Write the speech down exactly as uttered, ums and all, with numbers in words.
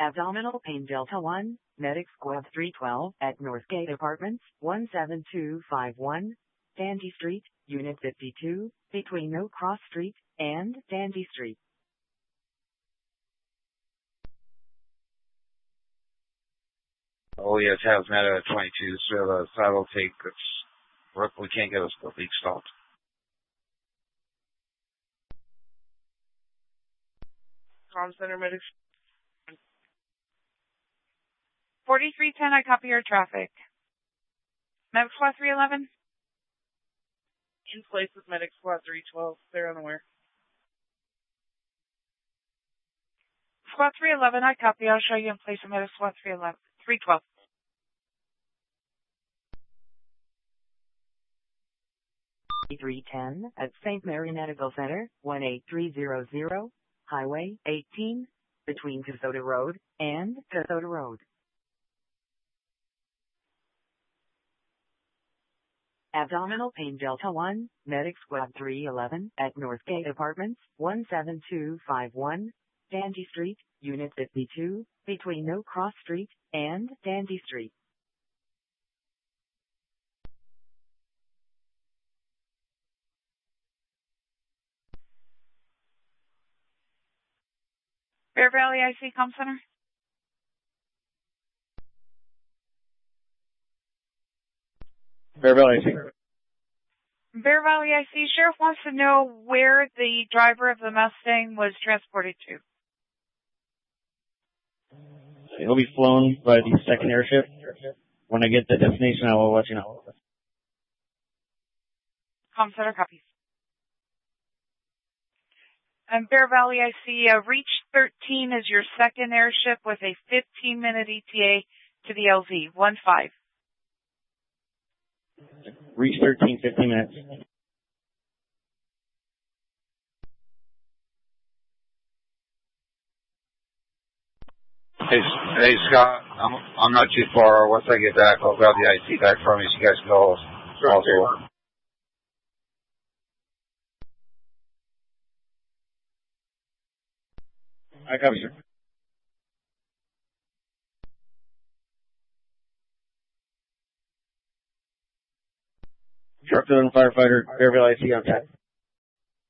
Abdominal pain Delta one, Medic Squad three twelve at Northgate Apartments, one seven two five one, Dandy Street, Unit fifty-two, between No Cross Street and Dandy Street. Oh yes, hazmat at twenty-two, so the saddle take, it's, we can't get us the leak stopped. Comm Center Medics. forty-three ten, I copy your traffic. Medic Squad three eleven? In place with Medic Squad three twelve, they're unaware. Squad three eleven, I copy. I'll show you in place of Medic Squad three eleven, three twelve. three ten at Saint Mary Medical Center, one eight three zero zero, Highway eighteen, between Kasota Road and Kasota Road. Abdominal pain Delta one, Medic Squad three eleven at Northgate Apartments, one seven two five one, Dandy Street, Unit fifty-two, between No Cross Street and Dandy Street. Bear Valley I C Comm Center? Bear Valley I C. Bear Valley I C. Sheriff wants to know where the driver of the Mustang was transported to. He'll be flown by the second airship. When I get the destination, I will let you know. Comm Center copies. And Bear Valley I C. Uh, Reach thirteen is your second airship with a fifteen minute E T A to the L Z, one five. Reach thirteen, fifteen minutes. Hey, hey Scott, I'm I'm not too far. Once I get back, I'll grab the I C back from you so you guys can all also. I copy, sir. Truck and firefighter, Bear Valley I C on tap.